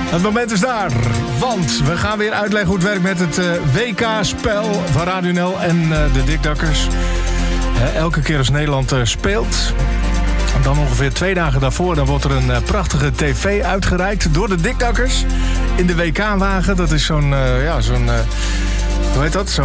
Het moment is daar, want we gaan weer uitleggen hoe het werkt met het WK-spel van Radio NL en de Dikdakkers. Elke keer als Nederland speelt, dan ongeveer 2 dagen daarvoor, dan wordt er een prachtige tv uitgereikt door de Dikdakkers in de WK-wagen. Dat is zo'n hoe heet dat?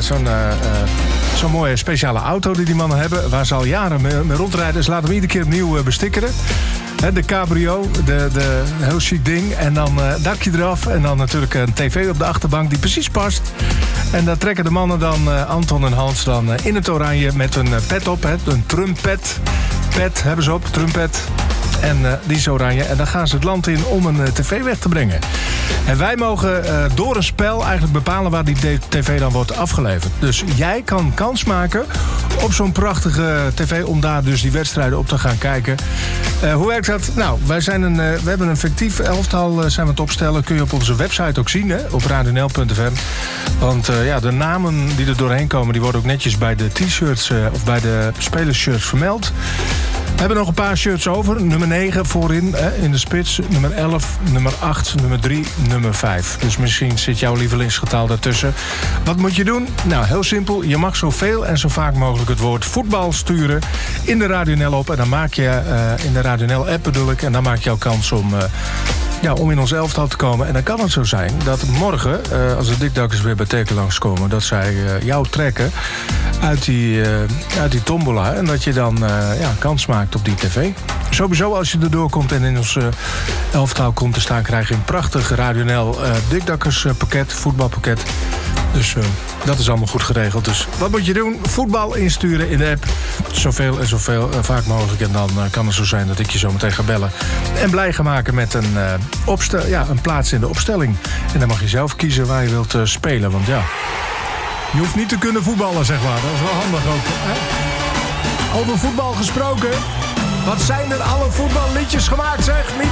Zo'n mooie speciale auto die mannen hebben, waar ze al jaren mee rondrijden. Ze laten hem iedere keer opnieuw bestikkeren. De cabrio, de heel chic ding. En dan dakje eraf. En dan natuurlijk een tv op de achterbank die precies past. En daar trekken de mannen dan, Anton en Hans, dan in het oranje met een pet op. Een trumpet. Pet hebben ze op, trumpet. En die is oranje. En dan gaan ze het land in om een tv weg te brengen. En wij mogen door een spel eigenlijk bepalen waar die tv dan wordt afgeleverd. Dus jij kan kans maken op zo'n prachtige tv om daar dus die wedstrijden op te gaan kijken. Hoe werkt dat? Nou, we hebben een fictief elftal zijn we aan het opstellen. Kun je op onze website ook zien, hè? Op radionl.fm. Want de namen die er doorheen komen, die worden ook netjes bij de t-shirts of bij de spelershirts vermeld. We hebben nog een paar shirts over. Nummer 9 voorin in de spits. Nummer 11, nummer 8, nummer 3, nummer 5. Dus misschien zit jouw lievelingsgetal daartussen. Wat moet je doen? Nou, heel simpel. Je mag zoveel en zo vaak mogelijk het woord voetbal sturen in de Radio NL op. En dan maak je in de Radio NL app bedoel ik. En dan maak je jouw kans om in ons elftal te komen. En dan kan het zo zijn dat morgen, als de Dikdakkers weer bij Teken langskomen, dat zij jou trekken uit die tombola. En dat je dan kans maakt op die tv. Sowieso als je erdoor komt en in ons elftal komt te staan, krijg je een prachtig Radio NL Dikdakkers pakket, voetbalpakket. Dus dat is allemaal goed geregeld. Dus wat moet je doen? Voetbal insturen in de app. Zoveel en zoveel vaak mogelijk. En dan kan het zo zijn dat ik je zo meteen ga bellen. En blij gaan maken met een plaats in de opstelling. En dan mag je zelf kiezen waar je wilt spelen. Want ja, je hoeft niet te kunnen voetballen, zeg maar. Dat is wel handig ook. Hè? Over voetbal gesproken. Wat zijn er alle voetballiedjes gemaakt, zeg?